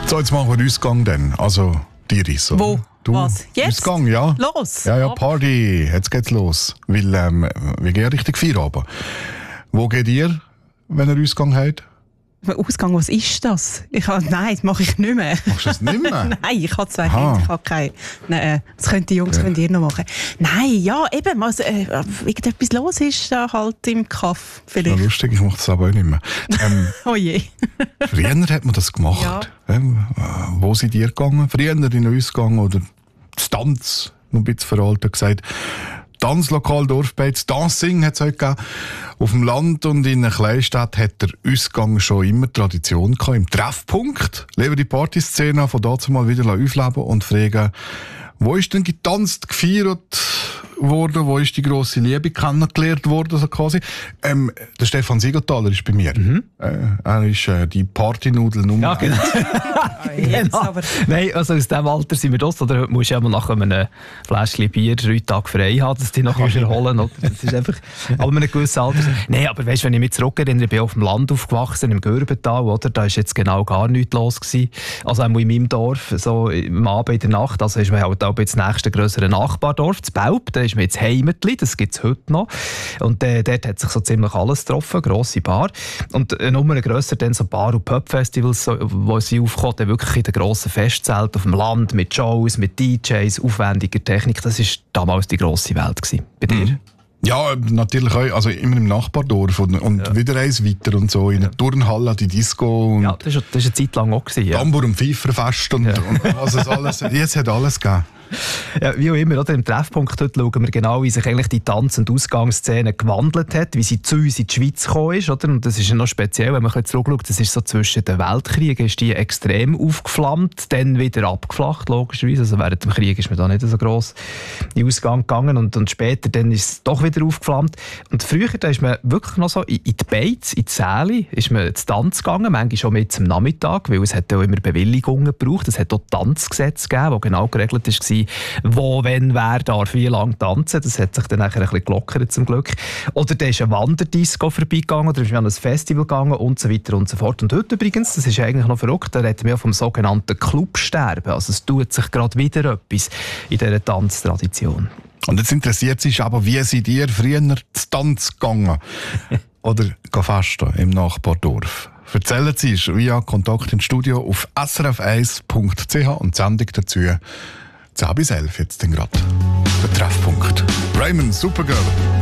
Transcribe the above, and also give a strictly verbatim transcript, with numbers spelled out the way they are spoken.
So, jetzt machen wir Ausgang dann. Also, Iris. Oder? Wo? Du, Was? Jetzt? Ausgang, ja. Los! Ja, ja, Party. Jetzt geht's los. Weil, ähm, wir gehen richtig Feierabend. Wo geht ihr, wenn ihr Ausgang habt? Ausgang, was ist das? Ich habe, nein, das mache ich nicht mehr. Machst du das nicht mehr? Nein, ich habe zwei Aha. Kinder, ich habe keine. Nein, das können die Jungs Ja. könnt ihr noch machen. Nein, ja, eben, also, äh, irgendetwas los ist da halt im Kaff Ja, vielleicht. lustig, ich mache das aber auch nicht mehr. Ähm, Oh je. früher hat man das gemacht. Ja. Ähm, äh, wo seid ihr gegangen? Früher in den Ausgang oder das Tanz, noch ein bisschen veraltet gesagt. Tanzlokal Dorfbeiz, Dancing hat es heute gegeben. Auf dem Land und in einer Kleinstadt hat der Ausgang schon immer Tradition gehabt. Im Treffpunkt leben die Partyszene von dazu mal wieder aufleben und fragen, wo ist denn getanzt, gefeiert worden, wo ist die grosse Liebe kennengelernt worden, so quasi. Ähm, der Stefan Siegenthaler ist bei mir. Mhm. Äh, er ist äh, die Partynudel Nummer Ja, genau. Jetzt Genau. aber. Nein, also aus diesem Alter sind wir das. Oder musst du ja mal nach einem Fläschchen Bier drei Tage frei haben, dass du dich noch kannst erholen kannst. Das ist einfach, aber mit einem gewissen Alter. Nein, aber weißt, wenn ich mich zurückerinnere, ich bin auf dem Land aufgewachsen, im Gürbental, oder? Da war jetzt genau gar nichts los gewesen. Also auch in meinem Dorf, so am Abend in der Nacht, also ist man halt auch ins nächste grössere Nachbardorf, das Belp, da ist man jetzt Heimatli, das gibt es heute noch. Und äh, dort hat sich so ziemlich alles getroffen, grosse Bar. Und äh, Nummer grösser dann so Bar- und Pub-Festivals, so, wo sie aufkommen, dann wirklich in den grossen Festzelten auf dem Land, mit Shows, mit D Js, aufwendiger Technik. Das war damals die grosse Welt gewesen. Bei dir? Mhm. Ja, natürlich auch. Also immer im Nachbardorf und, und Ja. wieder eins weiter und so. In der Turnhalle, die Disco und Ja, das war das war eine Zeit lang auch. Gewesen, ja. Tambour- und Pfeiferfest und, Ja. und was es alles. Jetzt hat alles gegeben. Ja, wie auch immer, oder? Im Treffpunkt heute schauen wir genau, wie sich eigentlich die Tanz- und Ausgangsszene gewandelt hat, wie sie zu uns in die Schweiz gekommen ist. Oder? Und das ist ja noch speziell, wenn man zurückschaut, das ist so zwischen den Weltkriegen, ist die extrem aufgeflammt, dann wieder abgeflacht, logischerweise. Also während dem Krieg ist man da nicht so gross in den Ausgang gegangen und, und später dann ist es doch wieder aufgeflammt. Und früher da ist man wirklich noch so in, in die Beiz, in die Säle, ist man zu Tanz gegangen, manchmal schon mit zum Nachmittag, weil es hat ja auch immer Bewilligungen gebraucht. Es hat auch Tanzgesetze gegeben, wo genau geregelt war, wo, wenn, wer darf, wie lange tanzen. Das hat sich dann nachher ein bisschen gelockert, zum Glück. Oder da ist ein Wanderdisco vorbeigegangen, oder ist man an ein Festival gegangen und so weiter und so fort. Und heute übrigens, das ist eigentlich noch verrückt, da reden wir ja vom sogenannten Clubsterben. Also es tut sich gerade wieder etwas in dieser Tanztradition. Und jetzt interessiert sich aber, wie seid ihr früher zu Tanz gegangen? Oder festen im Nachbardorf? Erzählen Sie es via Kontakt ins Studio auf s r f eins punkt c h und die Sendung dazu zehn bis elf jetzt gerade. Der Treffpunkt. Raymond, Supergirl.